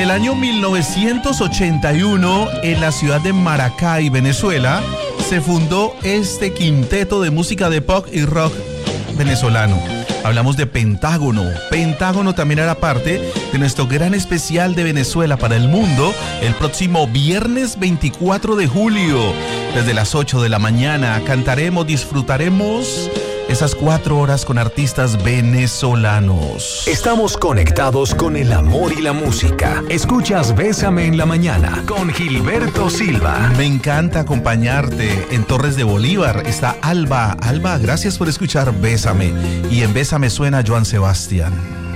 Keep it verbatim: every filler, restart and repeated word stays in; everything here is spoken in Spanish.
el año mil novecientos ochenta y uno, en la ciudad de Maracay, Venezuela, se fundó este quinteto de música de pop y rock venezolano. Hablamos de Pentágono. Pentágono también hará parte de nuestro gran especial de Venezuela para el mundo el próximo viernes veinticuatro de julio. Desde las ocho de la mañana cantaremos, disfrutaremos esas cuatro horas con artistas venezolanos. Estamos conectados con el amor y la música. Escuchas Bésame en la Mañana con Gilberto Silva. Me encanta acompañarte. En Torres de Bolívar está Alba. Alba, gracias por escuchar Bésame. Y en Bésame suena Joan Sebastián.